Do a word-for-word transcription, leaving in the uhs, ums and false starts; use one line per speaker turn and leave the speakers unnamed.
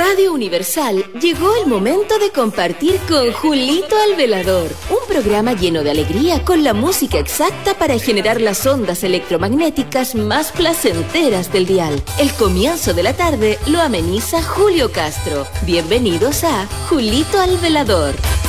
Radio Universal llegó el momento de compartir con Julito al Velador, un programa lleno de alegría con la música exacta para generar las ondas electromagnéticas más placenteras del dial. El comienzo de la tarde lo ameniza Julio Castro. Bienvenidos a Julito al Velador.